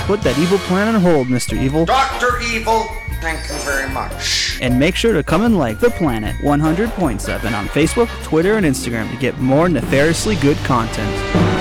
Put that evil plan on hold, Mr. Evil. Dr. Evil, thank you very much. And make sure to come and like The Planet 100.7 on Facebook, Twitter, and Instagram to get more nefariously good content.